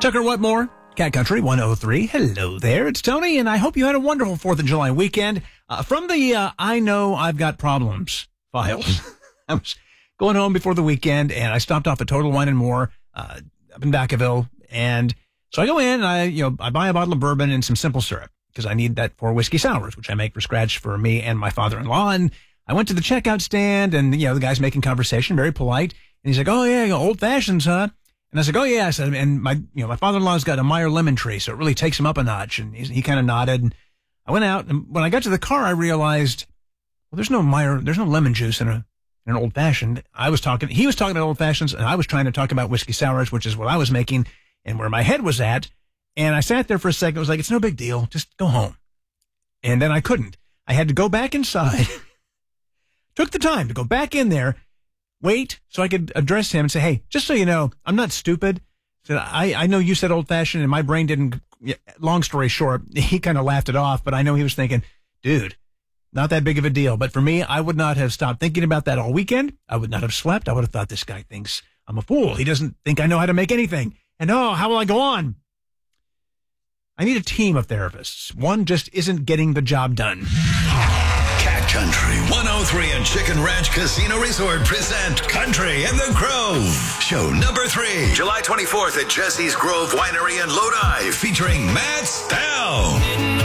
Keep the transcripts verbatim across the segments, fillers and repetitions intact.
Tucker Whatmore, Cat Country one oh three. Hello there, it's Tony, and I hope you had a wonderful fourth of July weekend. Uh, from the uh, I Know I've Got Problems files, I was going home before the weekend, and I stopped off at Total Wine and More uh, up in Vacaville, and so I go in, and I, you know, I buy a bottle of bourbon and some simple syrup, because I need that for whiskey sours, which I make for scratch for me and my father-in-law, and I went to the checkout stand, and, you know, the guy's making conversation, very polite, and he's like, oh, yeah, old fashions, huh? And I was like, oh, yeah. I said, and my, you know, my father-in-law's got a Meyer lemon tree, so it really takes him up a notch. And he, he kind of nodded. And I went out, and when I got to the car, I realized, well, there's no Meyer, there's no lemon juice in, a, in an old fashioned. I was talking, he was talking about old fashions, and I was trying to talk about whiskey sours, which is what I was making and where my head was at. And I sat there for a second. I was like, it's no big deal. Just go home. And then I couldn't. I had to go back inside. Took the time to go back in there, wait, so I could address him and say, hey, just so you know, I'm not stupid. So I, I know you said old-fashioned, and my brain didn't, long story short, he kind of laughed it off, but I know he was thinking, dude, not that big of a deal. But for me, I would not have stopped thinking about that all weekend. I would not have slept. I would have thought, this guy thinks I'm a fool. He doesn't think I know how to make anything. And, oh, how will I go on? I need a team of therapists. One just isn't getting the job done. Cat Country one oh three and Chicken Ranch Casino Resort present Country in the Grove. Show number three, July twenty-fourth at Jesse's Grove Winery in Lodi, featuring Matt Stell,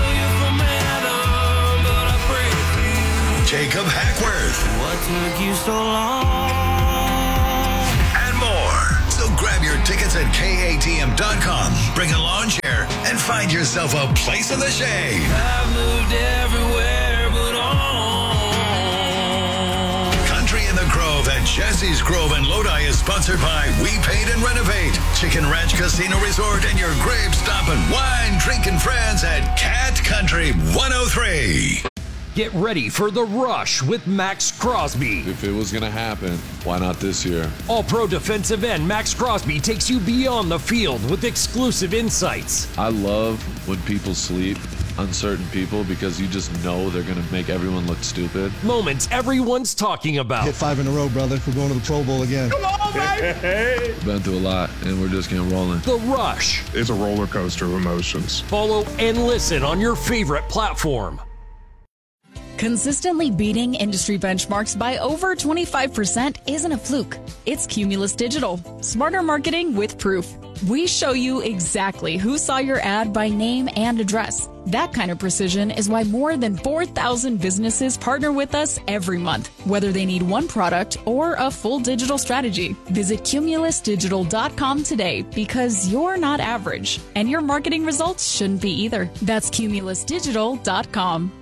Jacob Hackworth, what took you so long? And more. So grab your tickets at K A T M dot com, bring a lawn chair, and find yourself a place in the shade. I've moved everywhere but home. Country in the Grove at Jesse's Grove in Lodi is sponsored by We Paint and Renovate, Chicken Ranch Casino Resort, and your grave stopping wine drinking friends at Cat Country one oh three. Get ready for The Rush with Max Crosby. If it was going to happen, why not this year? All-pro defensive end Max Crosby takes you beyond the field with exclusive insights. I love when people sleep on certain people because you just know they're going to make everyone look stupid. Moments everyone's talking about. Hit five in a row, brother. We're going to the Pro Bowl again. Come on, baby! Been through a lot, and we're just getting rolling. The Rush. It's a roller coaster of emotions. Follow and listen on your favorite platform. Consistently beating industry benchmarks by over twenty-five percent isn't a fluke. It's Cumulus Digital. Smarter marketing with proof. We show you exactly who saw your ad by name and address. That kind of precision is why more than four thousand businesses partner with us every month, whether they need one product or a full digital strategy. Visit Cumulus Digital dot com today because you're not average, and your marketing results shouldn't be either. That's Cumulus Digital dot com.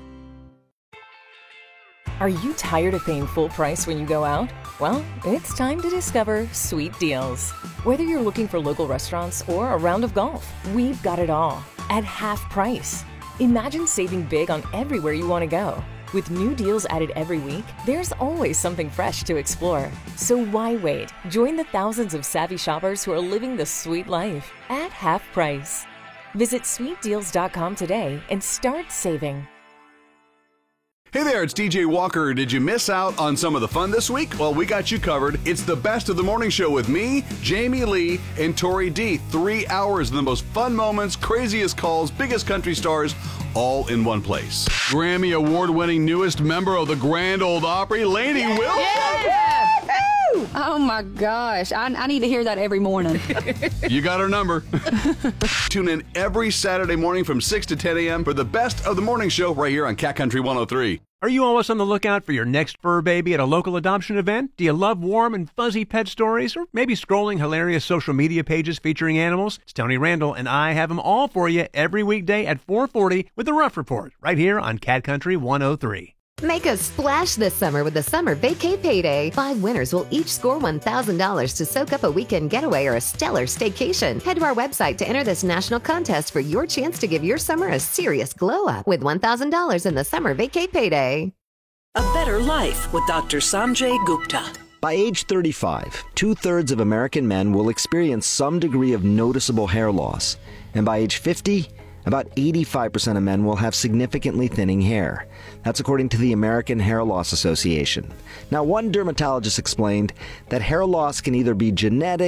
Are you tired of paying full price when you go out? Well, it's time to discover Sweet Deals. Whether you're looking for local restaurants or a round of golf, we've got it all at half price. Imagine saving big on everywhere you want to go. With new deals added every week, there's always something fresh to explore. So why wait? Join the thousands of savvy shoppers who are living the sweet life at half price. Visit Sweet Deals dot com today and start saving. Hey there, it's D J Walker. Did you miss out on some of the fun this week? Well, we got you covered. It's the best of the morning show with me, Jamie Lee, and Tori D. Three hours of the most fun moments, craziest calls, biggest country stars, all in one place. Grammy award-winning newest member of the Grand Ole Opry, Lainey Wilson. Yeah. Oh my gosh, I, I need to hear that every morning. You got our number. Tune in every Saturday morning from six to ten a.m. for the best of the morning show right here on Cat Country one oh three. Are you always on the lookout for your next fur baby at a local adoption event? Do you love warm and fuzzy pet stories? Or maybe scrolling hilarious social media pages featuring animals? It's Tony Randall, and I have them all for you every weekday at four forty with the Rough Report right here on Cat Country one oh three. Make a splash this summer with the Summer Vacay Payday. Five winners will each score one thousand dollars to soak up a weekend getaway or a stellar staycation. Head to our website to enter this national contest for your chance to give your summer a serious glow-up with one thousand dollars in the Summer Vacay Payday. A better life with Doctor Sanjay Gupta. By age thirty-five, two-thirds of American men will experience some degree of noticeable hair loss. And by age fifty, about eighty-five percent of men will have significantly thinning hair. That's according to the American Hair Loss Association. Now, one dermatologist explained that hair loss can either be genetic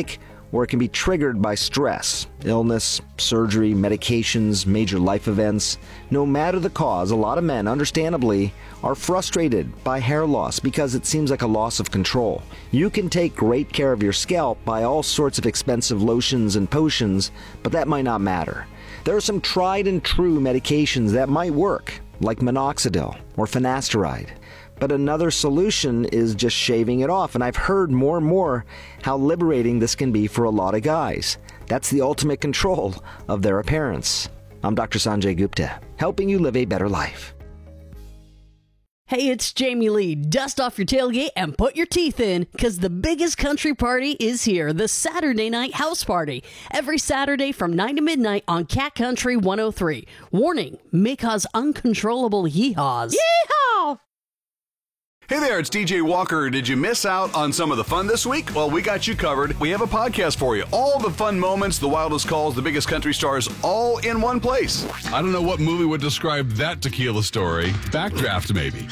or it can be triggered by stress, illness, surgery, medications, major life events. No matter the cause, a lot of men, understandably, are frustrated by hair loss because it seems like a loss of control. You can take great care of your scalp by all sorts of expensive lotions and potions, but that might not matter. There are some tried and true medications that might work, like minoxidil or finasteride. But another solution is just shaving it off, and I've heard more and more how liberating this can be for a lot of guys. That's the ultimate control of their appearance. I'm Doctor Sanjay Gupta, helping you live a better life. Hey, it's Jamie Lee. Dust off your tailgate and put your teeth in, because the biggest country party is here, the Saturday Night House Party. Every Saturday from nine to midnight on Cat Country one oh three. Warning, may cause uncontrollable yeehaws. Yeehaw! Hey there, it's D J Walker. Did you miss out on some of the fun this week? Well, we got you covered. We have a podcast for you. All the fun moments, the wildest calls, the biggest country stars, all in one place. I don't know what movie would describe that tequila story. Backdraft, maybe.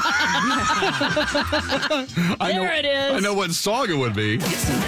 I there know, it is. I know what song it would be.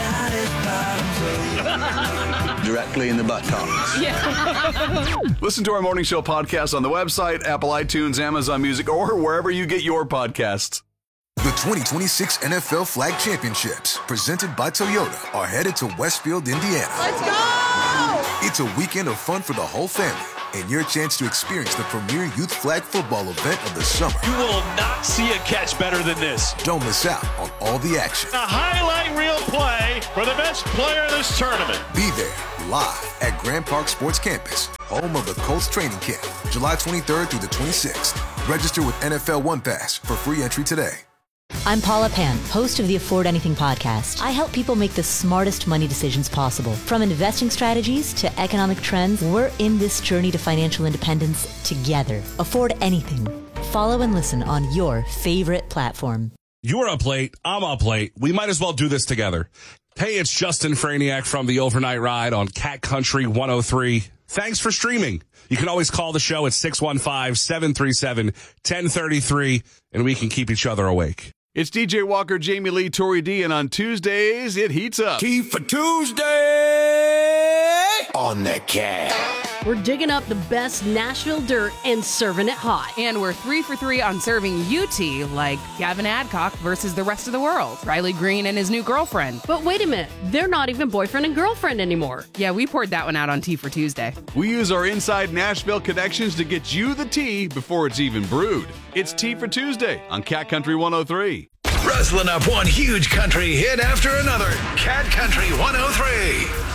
Directly in the buttocks. Yeah. Listen to our morning show podcast on the website, Apple iTunes, Amazon Music, or wherever you get your podcasts. The twenty twenty-six N F L Flag Championships, presented by Toyota, are headed to Westfield, Indiana. Let's go! It's a weekend of fun for the whole family, and your chance to experience the premier youth flag football event of the summer. You will not see a catch better than this. Don't miss out on all the action. A highlight reel play for the best player of this tournament. Be there, live at Grand Park Sports Campus, home of the Colts training camp, July twenty-third through the twenty-sixth. Register with N F L One Pass for free entry today. I'm Paula Pan, host of the Afford Anything podcast. I help people make the smartest money decisions possible. From investing strategies to economic trends, we're in this journey to financial independence together. Afford Anything. Follow and listen on your favorite platform. You're up late. I'm up late. We might as well do this together. Hey, it's Justin Franiak from the Overnight Ride on Cat Country one oh three. Thanks for streaming. You can always call the show at six one five, seven three seven, one oh three three, and we can keep each other awake. It's D J Walker, Jamie Lee, Tori D, and on Tuesdays, it heats up. Tea for Tuesday on the Cat. We're digging up the best Nashville dirt and serving it hot. And we're three for three on serving you tea, like Gavin Adcock versus the rest of the world, Riley Green and his new girlfriend. But wait a minute, they're not even boyfriend and girlfriend anymore. Yeah, we poured that one out on Tea for Tuesday. We use our inside Nashville connections to get you the tea before it's even brewed. It's Tea for Tuesday on Cat Country one oh three. Wrestling up one huge country hit after another. Cat Country one oh three.